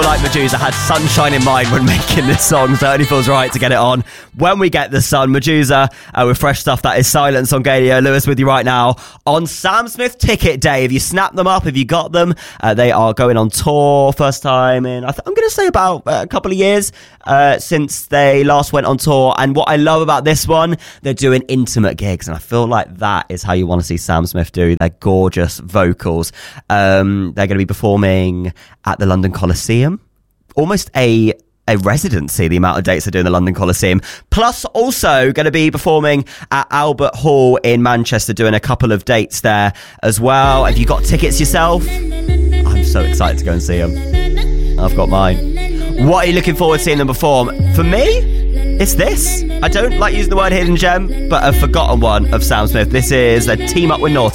like Medusa had sunshine in mind when making this song, so it only feels right to get it on when we get the sun. Medusa with fresh stuff. That is Silence on Gadio. Lewis with you right now on Sam Smith Ticket Day. Have you snapped them up? Have you got them? They are going on tour. First time in, I'm going to say about a couple of years since they last went on tour. And what I love about this one, they're doing intimate gigs. And I feel like that is how you want to see Sam Smith do their gorgeous vocals. They're going to be performing at the London Coliseum. Almost a residency, the amount of dates they do in the London Coliseum. Plus also going to be performing at Albert Hall in Manchester, doing a couple of dates there as well. Have you got tickets yourself? I'm so excited to go and see them. I've got mine. What are you looking forward to seeing them perform? For me, it's this. I don't like using the word hidden gem, but a forgotten one of Sam Smith. This is a team up with North.